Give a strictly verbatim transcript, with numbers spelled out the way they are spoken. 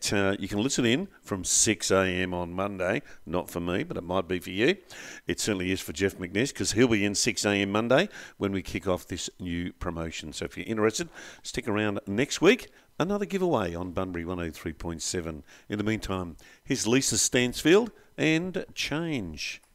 that uh, you can listen in from six a m on Monday. Not for me, but it might be for you. It certainly is for Jeff McNess, because he'll be in six a m Monday when we kick off this new promotion. So if you're interested, stick around next week. Another giveaway on Bunbury one oh three point seven. In the meantime, here's Lisa Stansfield and Change.